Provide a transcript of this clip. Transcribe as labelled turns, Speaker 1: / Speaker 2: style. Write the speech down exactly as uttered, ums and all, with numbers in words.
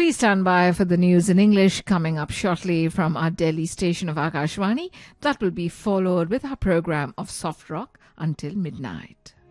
Speaker 1: Please stand by for the news in English coming up shortly from our Delhi station of Akashvani. That will be followed with our program of Soft Rock until midnight.